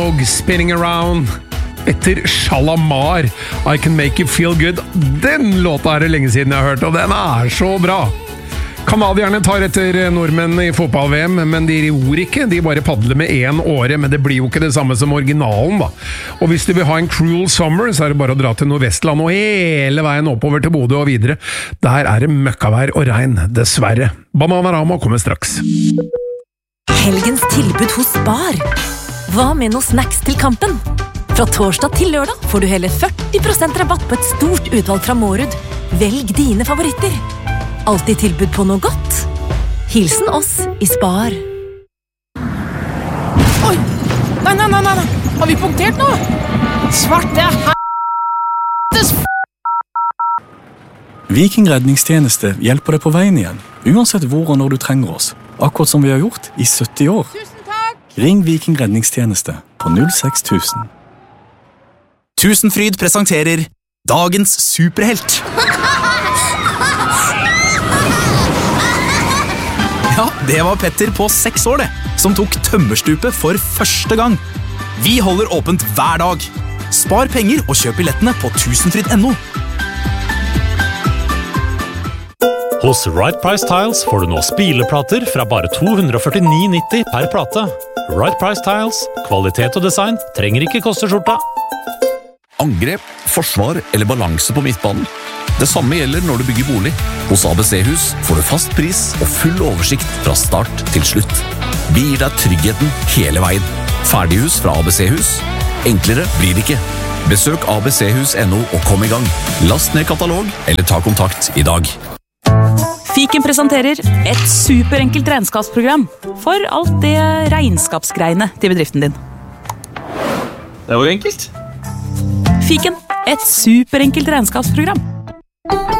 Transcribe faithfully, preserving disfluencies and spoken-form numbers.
Spinning Around etter Shalamar, I Can Make You Feel Good. Den låta er det lenge siden jeg har hørt, og den er så bra. Kanadierne tar etter nordmenn i fotball-V M, men de ror ikke, de bare padler med en åre, men det blir jo ikke det samme som originalen da. Og hvis du vil ha en cruel summer, så er det bare å dra til Nordvestland og hele veien oppover til Bodø og videre. Der er det møkkavær og regn, dessverre. Bananarama kommer straks. Helgens tilbud hos Spar. Hva med noe snacks til kampen? Fra torsdag til lørdag får du hele førti prosent rabatt på et stort utvalg fra Mårud. Velg dine favoritter. Alltid tilbud på noe godt. Hilsen oss i Spar. Oi! Nei, nei, nei, nei! Har vi punktert nå? Svarte h***es f***! Viking redningstjeneste hjelper deg på veien igjen, uansett hvor og når du trenger oss. Akkurat som vi har gjort i sytti år. Ring Viking redningstjeneste på null seks tusen. Tusenfryd presenterer Dagens superhelt. Ja, det var Petter på seks år det, som tok tømmerstupet for første gang. Vi holder åpent hver dag. Spar penger og kjøp billettene på tusenfryd punktum no. Hos Right Price Tiles får du nå spileplater fra bare to hundre førtini nitti per plate. Right Price Tiles, kvalitet og design trenger ikke koste skjorta. Angrep, forsvar eller balanse på midtbanen. Det samme gjelder når du bygger bolig. Hos A B C-hus får du fast pris og full oversikt fra start til slutt. Vi gir deg tryggheten hele veien. Ferdighus fra A B C-hus. Enklere blir det ikke. Besøk A B C hus punktum no og kom i gang. Last ned katalog eller ta kontakt i dag. Fiken presenterer et superenkelt regnskapsprogram for alt det regnskapsgreiene til bedriften din. Det var enkelt. Fiken, et superenkelt regnskapsprogram.